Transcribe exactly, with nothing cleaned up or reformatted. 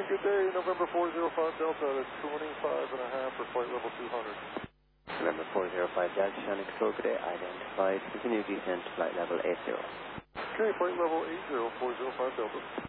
good day. November four zero five Delta, that's twenty-five and a half for flight level two hundred. November four zero five Delta, Sonic Control, good day, identified. Continue descent, flight level eight zero. Okay, flight level eight zero, four zero five Delta.